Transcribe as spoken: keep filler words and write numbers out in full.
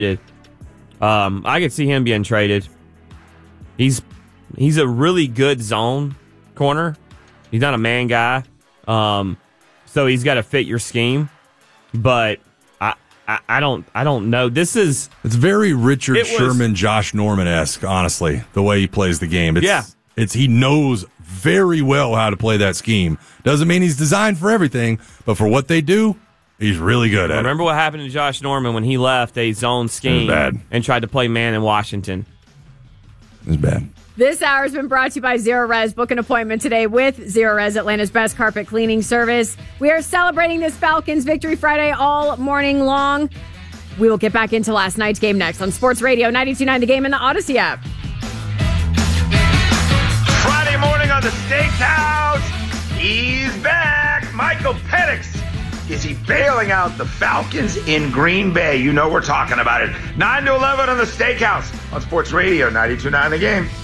Um, I could see him being traded. He's he's a really good zone corner. He's not a man guy, um, so he's got to fit your scheme. But I, I I don't I don't know. This is it's very Richard it was, Sherman, Josh Norman-esque. Honestly, the way he plays the game. It's, yeah, it's he knows very well how to play that scheme. Doesn't mean he's designed for everything, but for what they do, he's really good at it. Remember what happened to Josh Norman when he left a zone scheme bad. and tried to play man in Washington? It was bad. This hour has been brought to you by Zero Res. Book an appointment today with Zero Res, Atlanta's best carpet cleaning service. We are celebrating this Falcons Victory Friday all morning long. We will get back into last night's game next on Sports Radio ninety-two point nine The Game and the Odyssey app. Friday morning on the Steakhouse. He's back. Michael Penix. Is he bailing out the Falcons in Green Bay? You know we're talking about it. nine to eleven on the Steakhouse on Sports Radio ninety-two point nine The Game.